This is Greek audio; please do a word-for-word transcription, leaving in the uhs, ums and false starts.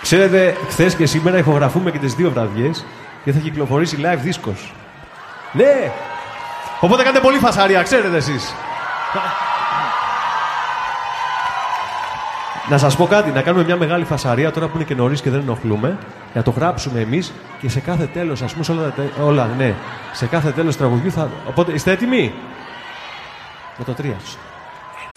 Ξέρετε, χθες και σήμερα ηχογραφούμε και τις δύο βραδιές και θα κυκλοφορήσει live δίσκος. Ναι! Οπότε κάντε πολύ φασαρία, ξέρετε εσείς. Να σας πω κάτι, να κάνουμε μια μεγάλη φασαρία τώρα που είναι και νωρίς και δεν ενοχλούμε, να το γράψουμε εμείς και σε κάθε τέλος, ας πούμε, σε όλα, όλα ναι, σε κάθε τέλος τραγουδιού θα... Οπότε, είστε έτοιμοι? Με το τρία.